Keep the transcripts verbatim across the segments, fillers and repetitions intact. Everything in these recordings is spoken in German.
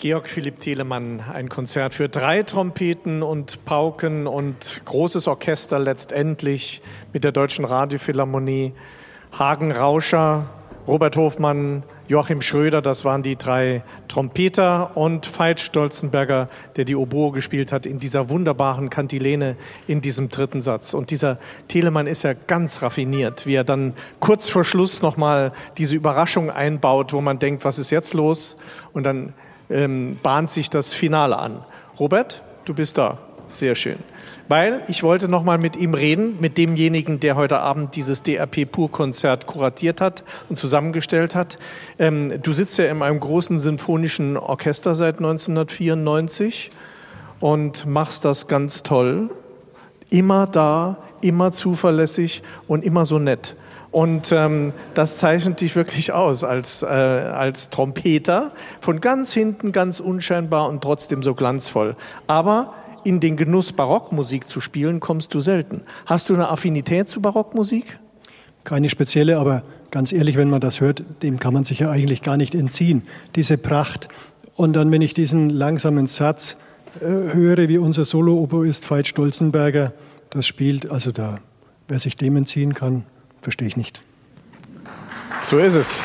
Georg Philipp Telemann, ein Konzert für drei Trompeten und Pauken und großes Orchester letztendlich mit der Deutschen Radiophilharmonie. Hagen Rauscher, Robert Hofmann, Joachim Schröder, das waren die drei Trompeter, und Veit Stolzenberger, der die Oboe gespielt hat in dieser wunderbaren Kantilene in diesem dritten Satz. Und dieser Telemann ist ja ganz raffiniert, wie er dann kurz vor Schluss nochmal diese Überraschung einbaut, wo man denkt, was ist jetzt los? Und dann ähm, bahnt sich das Finale an. Robert, du bist da. Sehr schön. Weil ich wollte noch mal mit ihm reden, mit demjenigen, der heute Abend dieses D R P-Pur-Konzert kuratiert hat und zusammengestellt hat. Ähm, du sitzt ja in einem großen sinfonischen Orchester seit neunzehnhundertvierundneunzig und machst das ganz toll. Immer da, immer zuverlässig und immer so nett. Und ähm, das zeichnet dich wirklich aus als, äh, als Trompeter. Von ganz hinten, ganz unscheinbar und trotzdem so glanzvoll. Aber in den Genuss, Barockmusik zu spielen, kommst du selten. Hast du eine Affinität zu Barockmusik? Keine spezielle, aber ganz ehrlich, wenn man das hört, dem kann man sich ja eigentlich gar nicht entziehen. Diese Pracht. Und dann, wenn ich diesen langsamen Satz äh, höre, wie unser Solo-Oboist Veit Stolzenberger das spielt, also da, wer sich dem entziehen kann, verstehe ich nicht. So ist es.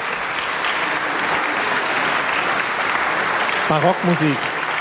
Barockmusik.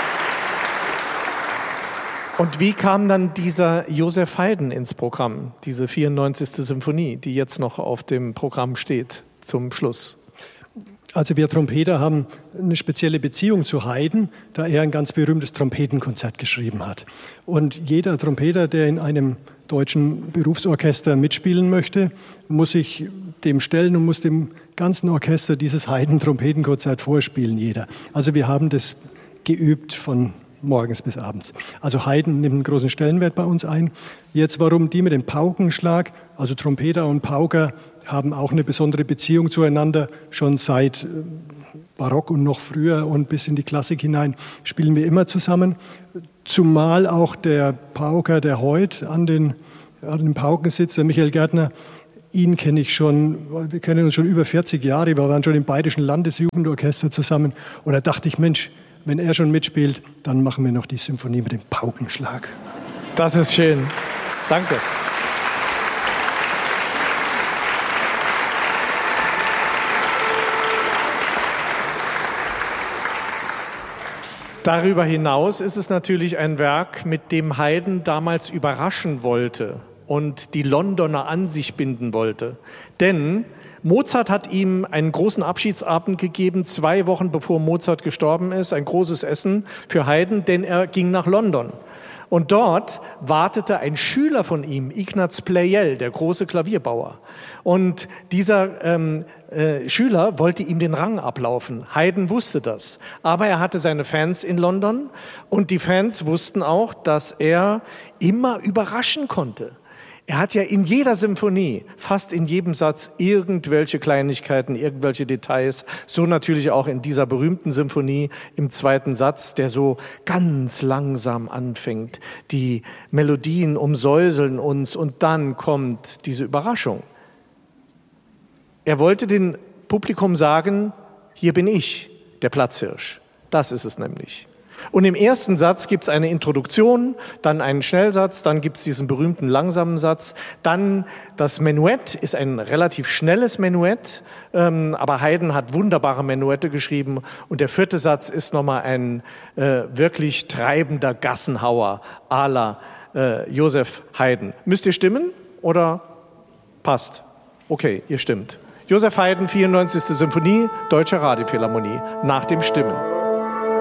Und wie kam dann dieser Joseph Haydn ins Programm, diese vierundneunzigste Symphonie, die jetzt noch auf dem Programm steht, zum Schluss? Also wir Trompeter haben eine spezielle Beziehung zu Haydn, da er ein ganz berühmtes Trompetenkonzert geschrieben hat. Und jeder Trompeter, der in einem deutschen Berufsorchester mitspielen möchte, muss sich dem stellen und muss dem ganzen Orchester dieses Haydn-Trompetenkonzert vorspielen, jeder. Also wir haben das geübt von morgens bis abends. Also Haydn nimmt einen großen Stellenwert bei uns ein. Jetzt, warum die mit dem Paukenschlag, also Trompeter und Pauker haben auch eine besondere Beziehung zueinander. Schon seit Barock und noch früher und bis in die Klassik hinein spielen wir immer zusammen. Zumal auch der Pauker, der heute an den, an den Pauken sitzt, der Michael Gärtner, ihn kenne ich schon, wir kennen uns schon über vierzig Jahre, wir waren schon im Bayerischen Landesjugendorchester zusammen. Und da dachte ich, Mensch, wenn er schon mitspielt, dann machen wir noch die Symphonie mit dem Paukenschlag. Das ist schön. Danke. Darüber hinaus ist es natürlich ein Werk, mit dem Haydn damals überraschen wollte und die Londoner an sich binden wollte. Denn Mozart hat ihm einen großen Abschiedsabend gegeben, zwei Wochen bevor Mozart gestorben ist, ein großes Essen für Haydn, denn er ging nach London. Und dort wartete ein Schüler von ihm, Ignaz Pleyel, der große Klavierbauer. Und dieser ähm, äh, Schüler wollte ihm den Rang ablaufen. Haydn wusste das. Aber er hatte seine Fans in London und die Fans wussten auch, dass er immer überraschen konnte. Er hat ja in jeder Symphonie, fast in jedem Satz, irgendwelche Kleinigkeiten, irgendwelche Details. So natürlich auch in dieser berühmten Symphonie im zweiten Satz, der so ganz langsam anfängt. Die Melodien umsäuseln uns und dann kommt diese Überraschung. Er wollte dem Publikum sagen, hier bin ich, der Platzhirsch. Das ist es nämlich. Und im ersten Satz gibt es eine Introduktion, dann einen Schnellsatz, dann gibt es diesen berühmten langsamen Satz, dann das Menuett ist ein relativ schnelles Menuett, ähm, aber Haydn hat wunderbare Menuette geschrieben und der vierte Satz ist nochmal ein äh, wirklich treibender Gassenhauer à la äh, Joseph Haydn. Müsst ihr stimmen oder passt? Okay, ihr stimmt. Joseph Haydn, vierundneunzigste Symphonie, Deutsche Radiophilharmonie, nach dem Stimmen.